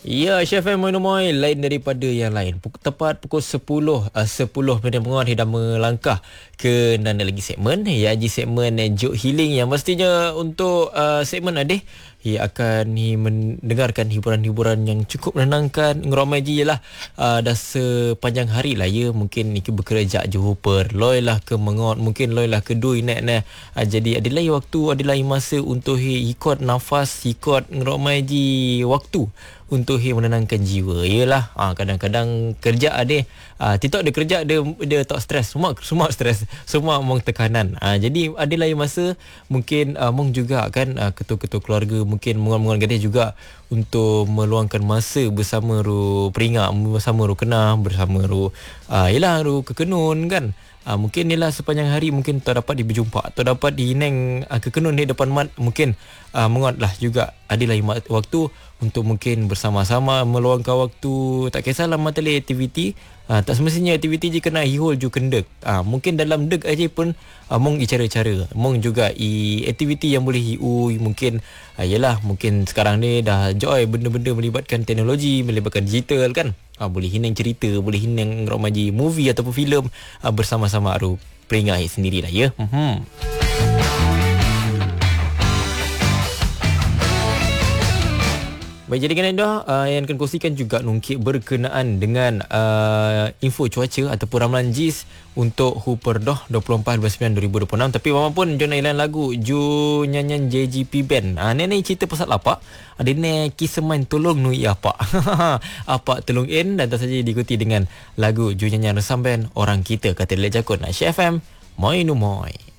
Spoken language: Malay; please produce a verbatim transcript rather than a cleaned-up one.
Ya, Chef M Moinomoy lain daripada yang lain. Puk- tepat pukul sepuluh, uh, sepuluh minit penguat dah melangkah ke nanda lagi segmen. Ya, ji segmen uh, Joke Healing yang mestinya untuk uh, segmen adeh ia akan hi, mendengarkan hiburan-hiburan yang cukup menenangkan. Ngeramai je lah uh, dah sepanjang hari lah ya. Mungkin ni bekerja Johor Perloi lah ke Mengot, mungkin loi lah ke Dui nek nek. Uh, jadi ada lagi waktu, ada lagi masa untuk hi, ikut nafas, ikut ngeramai je waktu untuk hi, menenangkan jiwa. Yalah, uh, kadang-kadang kerja ada uh, TikTok dia kerja dia dia tak stres, semua semua stres, semua mong tekanan. Uh, jadi ada lagi masa mungkin uh, mong juga kan uh, ketua-ketua keluarga mungkin menguang-menguang gadis juga untuk meluangkan masa bersama ru peringat, bersama ru kenah, bersama ru uh, yalah ru kekenun kan. Uh, mungkin inilah sepanjang hari mungkin tak dapat berjumpa atau dapat diineng uh, kekenun di depan mat, mungkin uh, menguatlah juga ada lagi waktu untuk mungkin bersama-sama meluangkan waktu. Tak kisahlah materi aktiviti, uh, tak semestinya aktiviti je kena hihol ju kendek. Uh, mungkin dalam dek aja pun uh, mong i cara-cara, mong juga i aktiviti yang boleh hiu mungkin uh, yalah mungkin sekarang ni dah joy benda-benda melibatkan teknologi, melibatkan digital kan. Ah, boleh hinang cerita, boleh hinang romaji movie ataupun filem ah, bersama-sama aru peringai sendirilah ya. Hmm. Baik, jadi kan anda uh, yang akan kongsikan juga nungkit berkenaan dengan uh, info cuaca ataupun ramalan J I S untuk Huperdoh dua puluh empat bulan sembilan dua ribu dua puluh enam. Tapi walaupun jom ilan lagu ju nyanyian J G P Band. Ah, ni ni cerita pasal apa? Ada ni kiseman tolong nui apa? Apa tolong in dan tak saja diikuti dengan lagu ju nyanyian resam band Orang Kita Kata Lelak Jakun. Chef F M Moinomoy.